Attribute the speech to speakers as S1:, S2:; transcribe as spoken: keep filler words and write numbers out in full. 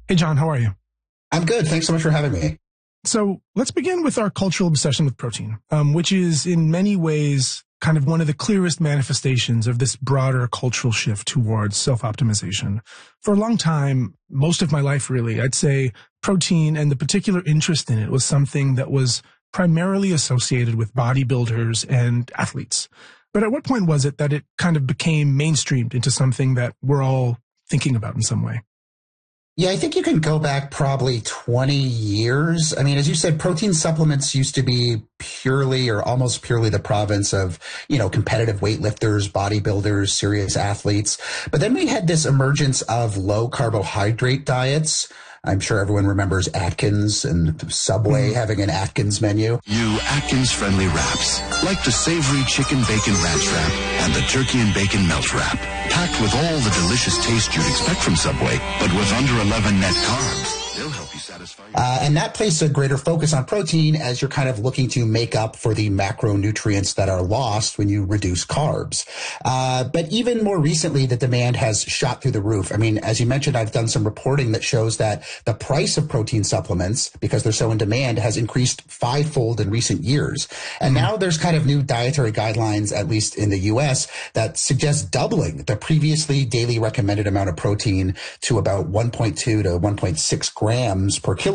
S1: Hey, John, how are you?
S2: I'm good. Thanks so much for having me.
S1: So let's begin with our cultural obsession with protein, um, which is in many ways kind of one of the clearest manifestations of this broader cultural shift towards self-optimization. For a long time, most of my life really, I'd say protein and the particular interest in it was something that was primarily associated with bodybuilders and athletes. But at what point was it that it kind of became mainstreamed into something that we're all thinking about in some way?
S2: Yeah, I think you can go back probably twenty years. I mean, as you said, protein supplements used to be purely or almost purely the province of, you know, competitive weightlifters, bodybuilders, serious athletes. But then we had this emergence of low carbohydrate diets. I'm sure everyone remembers Atkins and Subway having an Atkins menu.
S3: New Atkins-friendly wraps, like the savory chicken bacon ranch wrap and the turkey and bacon melt wrap. Packed with all the delicious taste you'd expect from Subway, but with under eleven net carbs. They'll help you satisfy your...
S2: Uh, and that placed a greater focus on protein as you're kind of looking to make up for the macronutrients that are lost when you reduce carbs. Uh, but even more recently, the demand has shot through the roof. I mean, as you mentioned, I've done some reporting that shows that the price of protein supplements, because they're so in demand, has increased fivefold in recent years. And mm-hmm. now there's kind of new dietary guidelines, at least in the U S, that suggest doubling the previously daily recommended amount of protein to about one point two to one point six grams per kilogram.